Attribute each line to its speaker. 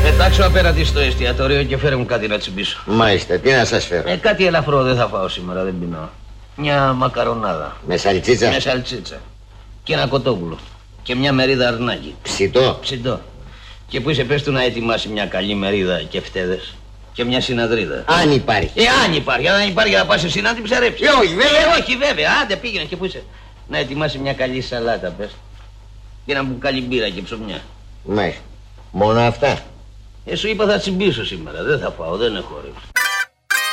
Speaker 1: Πετάξω απέναντι στο εστιατόριο και φέρε μου κάτι να τσιμπήσω.
Speaker 2: Μάλιστα, τι να σας φέρω?
Speaker 1: Κάτι ελαφρό δεν θα φάω σήμερα, δεν πεινάω. Μια μακαρονάδα.
Speaker 2: Με σαλτσίτσα?
Speaker 1: Με σαλτσίτσα. Και ένα κοτόπουλο. Και μια μερίδα αρνάκι.
Speaker 2: Ψητό?
Speaker 1: Ψητό. Και που είσαι πες του να ετοιμάσει μια καλή μερίδα και φτέδες. Και μια συναδρίδα.
Speaker 2: Αν υπάρχει.
Speaker 1: Αν υπάρχει, αν υπάρχει θα πας εσύ να την ψαρέψεις.
Speaker 2: Όχι βέβαια.
Speaker 1: Όχι βέβαια, άντε πήγαινε και που είσαι. Να ετοιμάσει μια καλή σαλάτα πες. Και ένα μπουκάλι μπύρα και ψωμιά.
Speaker 2: Μάλιστα. Μόνο αυτά?
Speaker 1: Σου είπα θα τσιμπήσω σήμερα, δεν θα φάω, δεν έχω όρεξη.